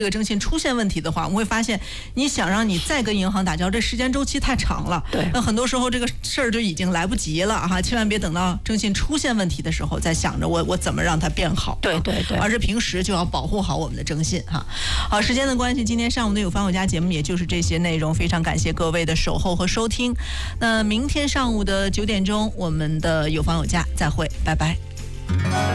这个征信出现问题的话，我们会发现，你想让你再跟银行打交道，这时间周期太长了。 对， 那很多时候这个事儿就已经来不及了哈，千万别等到征信出现问题的时候再想着我怎么让它变好。 对， 而是平时就要保护好我们的征信哈。好，时间的关系，今天上午的有房有家节目也就是这些内容，非常感谢各位的守候和收听。那明天上午的9点钟，我们的有房有家再会，拜拜。